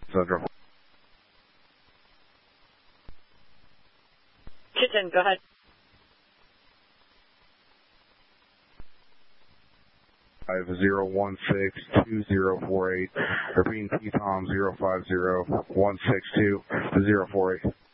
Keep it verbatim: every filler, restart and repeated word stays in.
Central. Kitchen, go ahead. Five zero one six two zero four eight. Repeating T Tom zero five zero one six two zero four eight.